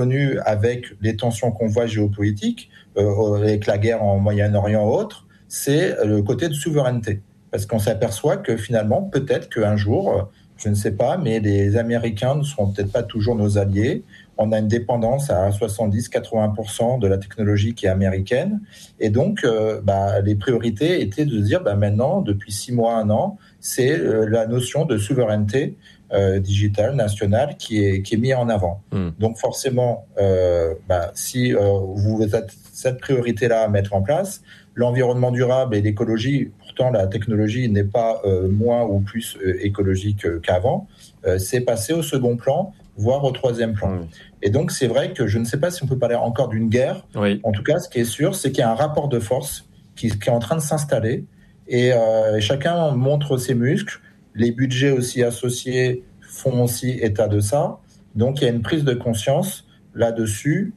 connu avec les tensions qu'on voit géopolitiques, avec la guerre en Moyen-Orient ou autre, c'est le côté de souveraineté. Parce qu'on s'aperçoit que finalement, peut-être qu'un jour, je ne sais pas, mais les Américains ne seront peut-être pas toujours nos alliés. On a une dépendance à 70-80% de la technologie qui est américaine. Et donc, les priorités étaient de dire, maintenant, depuis 6 mois, 1 an, c'est la notion de souveraineté digitale, nationale, qui est mise en avant. Donc, forcément, si vous avez cette priorité-là à mettre en place, l'environnement durable et l'écologie, pourtant la technologie n'est pas moins ou plus écologique qu'avant, c'est passé au second plan, voire au troisième plan. Et donc c'est vrai que je ne sais pas si on peut parler encore d'une guerre. En tout cas, ce qui est sûr, c'est qu'il y a un rapport de force qui est en train de s'installer et chacun montre ses muscles. Les budgets aussi associés font aussi état de ça. Donc il y a une prise de conscience là-dessus.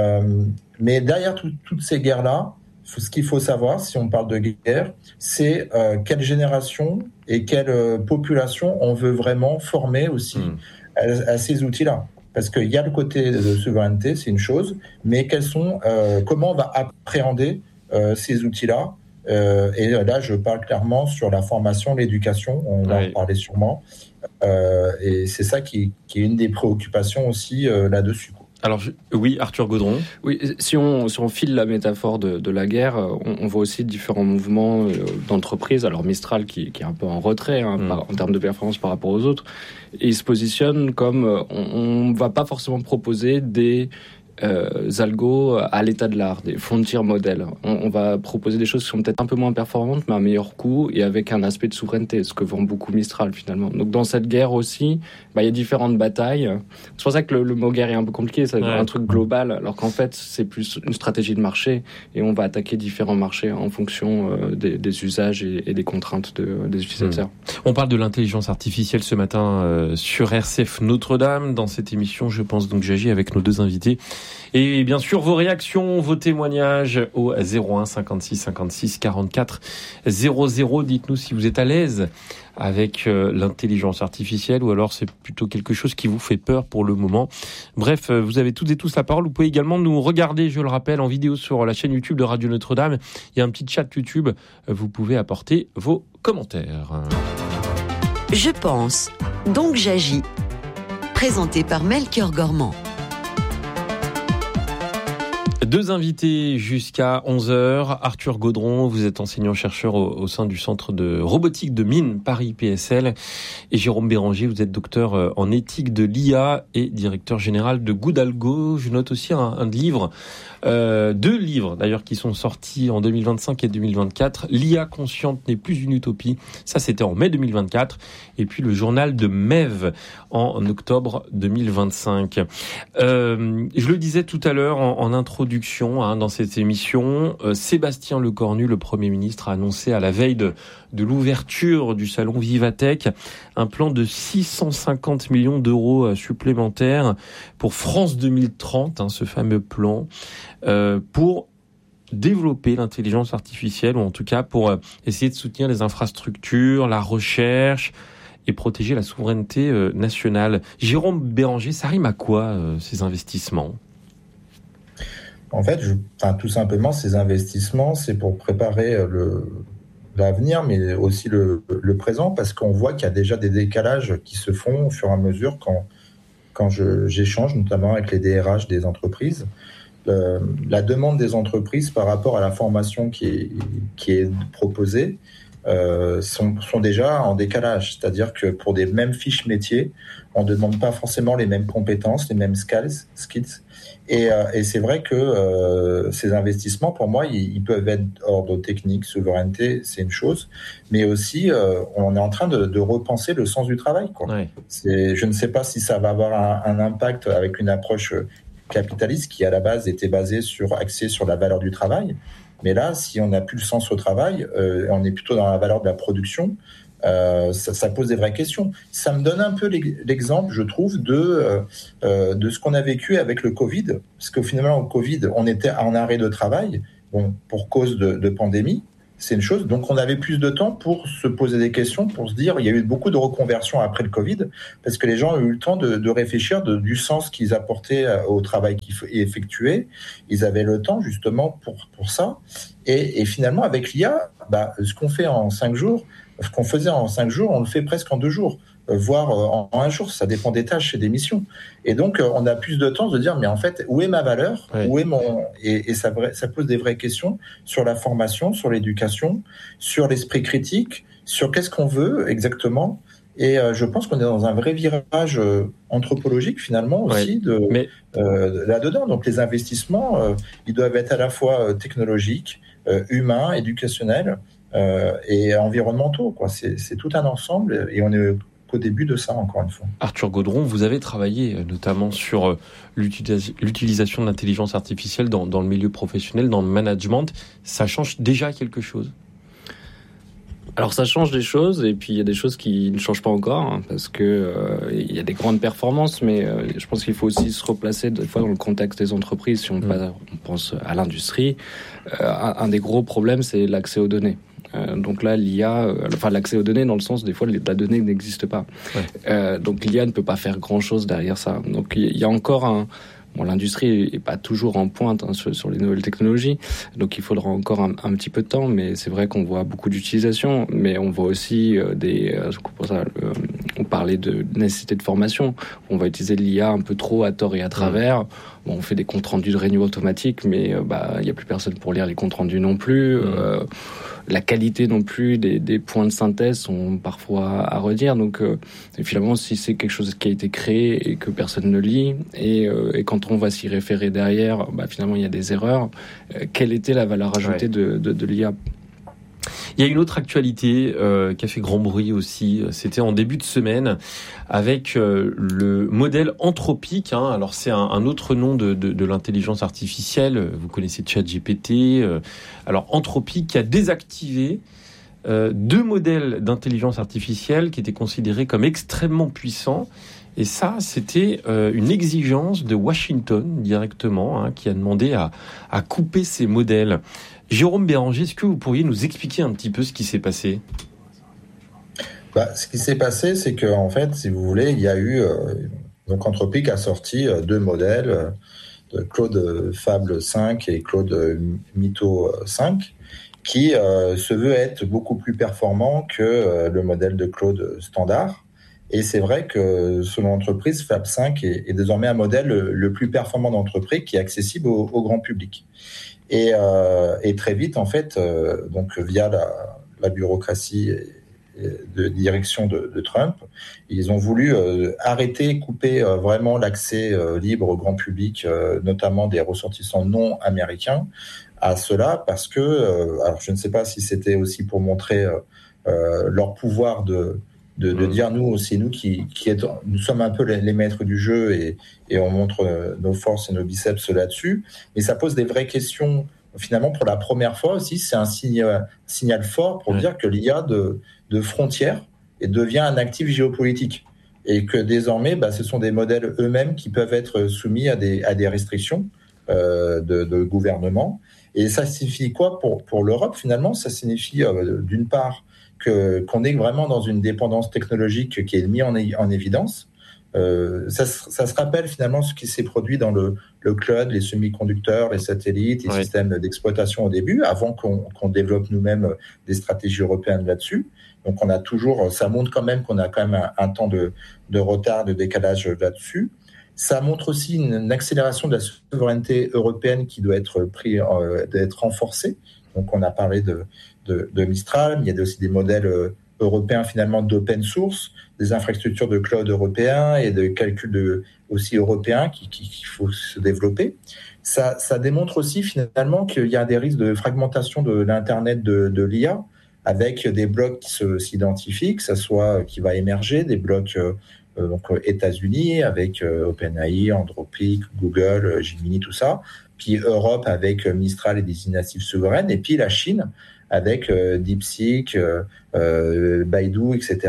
Mais derrière toutes ces guerres-là, ce qu'il faut savoir, si on parle de guerre, c'est quelle génération et quelle population on veut vraiment former aussi à ces outils-là. Parce qu'il y a le côté de souveraineté, c'est une chose, mais comment on va appréhender ces outils-là. Et là, je parle clairement sur la formation, l'éducation, on va en parler sûrement. Et c'est ça qui est une des préoccupations aussi là-dessus. Alors oui, Arthur Gaudron. Oui, si on file la métaphore de la guerre, on voit aussi différents mouvements d'entreprises. Alors Mistral qui est un peu en retrait en termes de performance par rapport aux autres, et il se positionne comme on va pas forcément proposer des algos à l'état de l'art, des frontier modèles. On va proposer des choses qui sont peut-être un peu moins performantes, mais à meilleur coût et avec un aspect de souveraineté, ce que vend beaucoup Mistral finalement. Donc dans cette guerre aussi, il y a différentes batailles. C'est pour ça que le mot guerre est un peu compliqué, c'est un truc global, alors qu'en fait c'est plus une stratégie de marché et on va attaquer différents marchés en fonction des usages et des contraintes des utilisateurs. On parle de l'intelligence artificielle ce matin sur RCF Notre-Dame. Dans cette émission, je pense donc j'agis avec nos 2 invités. Et bien sûr, vos réactions, vos témoignages au 01 56 56 44 00. Dites-nous si vous êtes à l'aise avec l'intelligence artificielle ou alors c'est plutôt quelque chose qui vous fait peur pour le moment. Bref, vous avez toutes et tous la parole. Vous pouvez également nous regarder, je le rappelle, en vidéo sur la chaîne YouTube de Radio Notre-Dame. Il y a un petit chat YouTube. Vous pouvez apporter vos commentaires. Je pense, donc j'agis. Présenté par Melchior Gormand. 2 invités jusqu'à 11h. Arthur Gaudron, vous êtes enseignant-chercheur au sein du Centre de robotique de Mines Paris PSL. Et Jérôme Béranger, vous êtes docteur en éthique de l'IA et directeur général de Goodalgo. Je note aussi un livre, 2 livres d'ailleurs qui sont sortis en 2025 et 2024. L'IA consciente n'est plus une utopie. Ça, c'était en mai 2024. Et puis le journal de MEV en octobre 2025. Je le disais tout à l'heure en introduction dans cette émission, Sébastien Lecornu, le Premier ministre, a annoncé à la veille de l'ouverture du salon Vivatech un plan de 650 millions d'euros supplémentaires pour France 2030, ce fameux plan, pour développer l'intelligence artificielle, ou en tout cas pour essayer de soutenir les infrastructures, la recherche et protéger la souveraineté nationale. Jérôme Béranger, ça rime à quoi ces investissements ? En fait, tout simplement, ces investissements, c'est pour préparer l'avenir, mais aussi le présent, parce qu'on voit qu'il y a déjà des décalages qui se font au fur et à mesure quand j'échange, notamment avec les DRH des entreprises. La demande des entreprises par rapport à la formation qui est proposée sont déjà en décalage. C'est-à-dire que pour des mêmes fiches métiers, on ne demande pas forcément les mêmes compétences, les mêmes skills. Et c'est vrai que ces investissements, pour moi, ils peuvent être ordre technique, souveraineté, c'est une chose, mais aussi on est en train de repenser le sens du travail. Je ne sais pas si ça va avoir un impact avec une approche capitaliste qui, à la base, était axée sur la valeur du travail. Mais là, si on n'a plus le sens au travail, on est plutôt dans la valeur de la production, ça pose des vraies questions. Ça me donne un peu l'exemple, je trouve, de ce qu'on a vécu avec le Covid. Parce que finalement, au Covid, on était en arrêt de travail, pour cause de pandémie. c'est une chose. Donc, on avait plus de temps pour se poser des questions, pour se dire, il y a eu beaucoup de reconversions après le Covid, parce que les gens ont eu le temps de réfléchir du sens qu'ils apportaient au travail qu'ils effectuaient. Ils avaient le temps, justement, pour ça. Et finalement, avec l'IA, ce qu'on fait en 5 jours, ce qu'on faisait en 5 jours, on le fait presque en 2 jours, voire en 1 jour. Ça dépend des tâches et des missions. Et donc, on a plus de temps de dire, mais en fait, où est ma valeur ? Où est mon... Et ça pose des vraies questions sur la formation, sur l'éducation, sur l'esprit critique, sur qu'est-ce qu'on veut exactement. Et je pense qu'on est dans un vrai virage anthropologique, finalement, aussi, là-dedans. Donc, les investissements, ils doivent être à la fois technologiques, humains, éducationnels et environnementaux, quoi. C'est tout un ensemble, et on est qu'au début de ça, encore une fois. Arthur Gaudron, vous avez travaillé notamment sur l'utilisation de l'intelligence artificielle dans le milieu professionnel, dans le management. Ça change déjà quelque chose ? Alors ça change des choses, et puis il y a des choses qui ne changent pas encore, parce que il y a des grandes performances, mais je pense qu'il faut aussi se replacer des fois dans le contexte des entreprises. Si on pense à l'industrie, un des gros problèmes, c'est l'accès aux données. Donc là, l'IA, l'accès aux données dans le sens, des fois, la donnée n'existe pas. Donc l'IA ne peut pas faire grand-chose derrière ça. Donc il y a encore l'industrie est pas toujours en pointe sur les nouvelles technologies, donc il faudra encore un petit peu de temps, mais c'est vrai qu'on voit beaucoup d'utilisation, mais on voit aussi on parlait de nécessité de formation, on va utiliser l'IA un peu trop à tort et à travers. On fait des comptes rendus de réunions automatiques, mais il y a plus personne pour lire les comptes rendus non plus. La qualité non plus des points de synthèse sont parfois à redire. Donc finalement, si c'est quelque chose qui a été créé et que personne ne lit, et quand on va s'y référer derrière, finalement il y a des erreurs. Quelle était la valeur ajoutée de l'IA ? Il y a une autre actualité qui a fait grand bruit aussi. C'était en début de semaine avec le modèle Anthropic. Alors c'est un autre nom de l'intelligence artificielle. Vous connaissez ChatGPT. Alors Anthropic qui a désactivé 2 modèles d'intelligence artificielle qui étaient considérés comme extrêmement puissants. Et ça, c'était une exigence de Washington directement, qui a demandé à couper ces modèles. Jérôme Béranger, est-ce que vous pourriez nous expliquer un petit peu ce qui s'est passé ? Ce qui s'est passé, c'est que, en fait, si vous voulez, il y a eu... donc Anthropic a sorti 2 modèles, de Claude Fable 5 et Claude Mytho 5, qui se veut être beaucoup plus performant que le modèle de Claude standard. Et c'est vrai que, selon l'entreprise, Fab 5 est désormais un modèle le plus performant d'entreprise qui est accessible au grand public. Et très vite, en fait, donc via la bureaucratie de direction de Trump, ils ont voulu couper vraiment l'accès libre au grand public, notamment des ressortissants non américains, à cela, parce que, alors je ne sais pas si c'était aussi pour montrer leur pouvoir de dire nous, c'est nous nous sommes un peu les maîtres du jeu, et on montre nos forces et nos biceps là-dessus. Mais ça pose des vraies questions. Finalement, pour la première fois aussi, c'est un signal fort pour dire que l'IA de frontières devient un actif géopolitique. Et que désormais, ce sont des modèles eux-mêmes qui peuvent être soumis à des restrictions de gouvernement. Et ça signifie quoi pour l'Europe, finalement ? Ça signifie, d'une part, qu'on est vraiment dans une dépendance technologique qui est mise en évidence. Ça se rappelle finalement ce qui s'est produit dans le cloud, les semi-conducteurs, les satellites, les systèmes d'exploitation au début, avant qu'on développe nous-mêmes des stratégies européennes là-dessus. Donc ça montre quand même qu'on a quand même un temps de retard, de décalage là-dessus. Ça montre aussi une accélération de la souveraineté européenne qui doit être renforcée. Donc on a parlé de Mistral, il y a aussi des modèles européens finalement d'open source, des infrastructures de cloud européens et de calcul aussi européens qu'il faut se développer. Ça démontre aussi finalement qu'il y a des risques de fragmentation de l'Internet de l'IA, avec des blocs qui s'identifient, que ça soit qui va émerger, des blocs donc États-Unis avec OpenAI, Anthropic, Google, Gemini, tout ça. Puis Europe avec Mistral et des initiatives souveraines, et puis la Chine avec DeepSeek, Baidu, etc.